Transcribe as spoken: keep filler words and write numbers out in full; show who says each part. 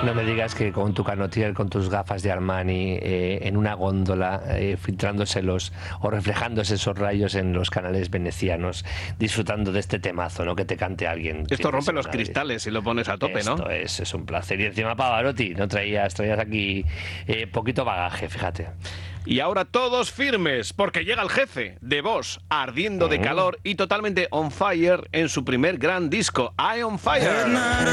Speaker 1: No me digas que con tu canotier, con tus gafas de Armani, eh, en una góndola, eh, filtrándose los o reflejándose esos rayos en los canales venecianos, disfrutando de este temazo, ¿no? Que te cante alguien.
Speaker 2: Esto rompe los cristales si lo pones a tope,
Speaker 1: Esto
Speaker 2: ¿no?
Speaker 1: es, es un placer. Y encima Pavarotti, no traías, traías aquí eh, poquito bagaje, fíjate.
Speaker 2: Y ahora todos firmes, porque llega el jefe de Boss, ardiendo de calor y totalmente on fire en su primer gran disco, I on Fire.